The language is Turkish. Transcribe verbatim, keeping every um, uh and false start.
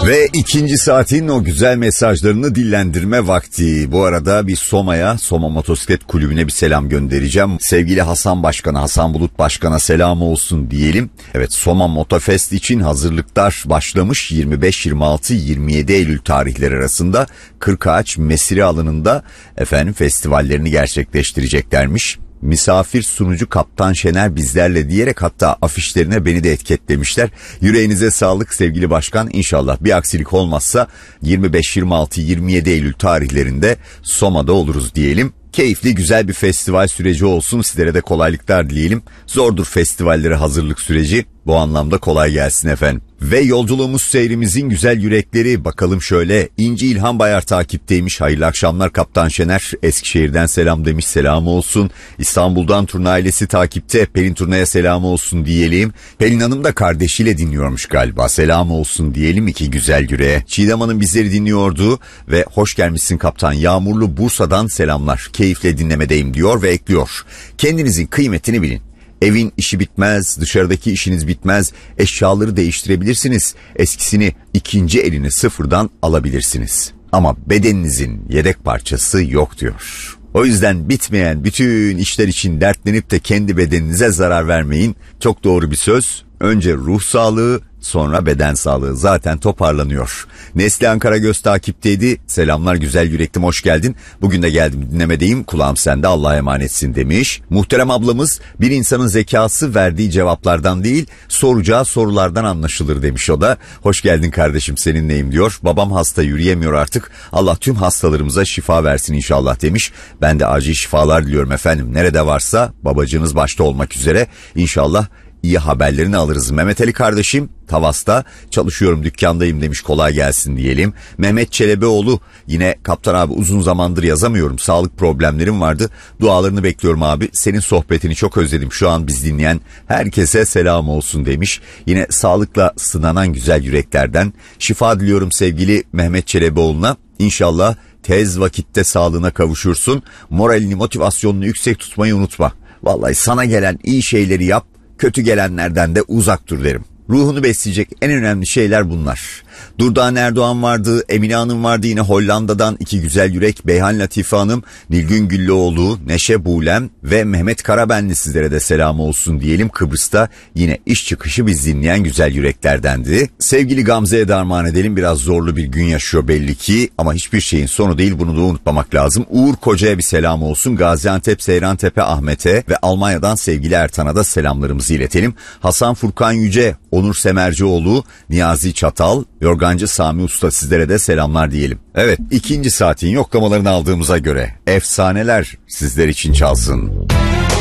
Ve ikinci saatin o güzel mesajlarını dillendirme vakti. Bu arada bir Soma'ya, Soma Motosiklet Kulübü'ne bir selam göndereceğim. Sevgili Hasan Başkan'a, Hasan Bulut Başkan'a selam olsun diyelim. Evet, Soma Motofest için hazırlıklar başlamış. yirmi beş, yirmi altı, yirmi yedi Eylül tarihleri arasında Kırkağaç Mesire alanında efendim festivallerini gerçekleştireceklermiş. Misafir sunucu Kaptan Şener bizlerle diyerek hatta afişlerine beni de etiketlemişler. Yüreğinize sağlık sevgili başkan. İnşallah bir aksilik olmazsa yirmi beş, yirmi altı, yirmi yedi Eylül tarihlerinde Soma'da oluruz diyelim. Keyifli güzel bir festival süreci olsun. Sizlere de kolaylıklar dileyelim. Zordur festivallere hazırlık süreci. Bu anlamda kolay gelsin efendim. Ve yolculuğumuz seyrimizin güzel yürekleri. Bakalım şöyle, İnci İlhan Bayar takipteymiş. Hayırlı akşamlar Kaptan Şener. Eskişehir'den selam demiş, selam olsun. İstanbul'dan Turna ailesi takipte. Pelin Turna'ya selam olsun diyelim. Pelin Hanım da kardeşiyle dinliyormuş galiba. Selam olsun diyelim iki güzel yüreğe. Çiğdem Hanım bizleri dinliyordu ve hoş gelmişsin kaptan. Yağmurlu Bursa'dan selamlar. Keyifle dinlemedeyim diyor ve ekliyor. Kendinizin kıymetini bilin. Evin işi bitmez, dışarıdaki işiniz bitmez, eşyaları değiştirebilirsiniz, eskisini ikinci elini sıfırdan alabilirsiniz. Ama bedeninizin yedek parçası yok diyor. O yüzden bitmeyen bütün işler için dertlenip de kendi bedeninize zarar vermeyin. Çok doğru bir söz. Önce ruh sağlığı, sonra beden sağlığı zaten toparlanıyor. Neslihan Karagöz takipteydi. Selamlar güzel yüreklim, hoş geldin. Bugün de geldim dinlemedeyim, kulağım sende, Allah'a emanetsin demiş. Muhterem ablamız, bir insanın zekası verdiği cevaplardan değil soracağı sorulardan anlaşılır demiş o da. Hoş geldin kardeşim, seninleyim diyor. Babam hasta, yürüyemiyor artık. Allah tüm hastalarımıza şifa versin inşallah demiş. Ben de acil şifalar diliyorum efendim. Nerede varsa babacığınız başta olmak üzere inşallah İyi haberlerini alırız. Mehmet Ali kardeşim Tavas'ta çalışıyorum, dükkandayım demiş, kolay gelsin diyelim. Mehmet Çelebioğlu yine kaptan abi uzun zamandır yazamıyorum, sağlık problemlerim vardı, dualarını bekliyorum abi, senin sohbetini çok özledim, şu an biz dinleyen herkese selam olsun demiş. Yine sağlıkla sınanan güzel yüreklerden şifa diliyorum sevgili Mehmet Çelebioğlu'na. İnşallah tez vakitte sağlığına kavuşursun, moralini motivasyonunu yüksek tutmayı unutma. Vallahi sana gelen iyi şeyleri yap, kötü gelenlerden de uzak dur derim. Ruhunu besleyecek en önemli şeyler bunlar. Durdan Erdoğan vardı, Emine Hanım vardı yine Hollanda'dan, iki güzel yürek, Beyhan Latife Hanım, Nilgün Güllüoğlu, Neşe Buğlem ve Mehmet Karabenli, sizlere de selam olsun diyelim. Kıbrıs'ta yine iş çıkışı biz dinleyen güzel yüreklerdendi. Sevgili Gamze'ye de armağan edelim, biraz zorlu bir gün yaşıyor belli ki ama hiçbir şeyin sonu değil, bunu da unutmamak lazım. Uğur Koca'ya bir selam olsun. Gaziantep Seyrantepe Ahmet'e ve Almanya'dan sevgili Ertan'a da selamlarımızı iletelim. Hasan Furkan Yüce, Onur Semercioğlu, Niyazi Çatal, Yorgancı Sami Usta, sizlere de selamlar diyelim. Evet, ikinci saatin yoklamalarını aldığımıza göre efsaneler sizler için çalsın.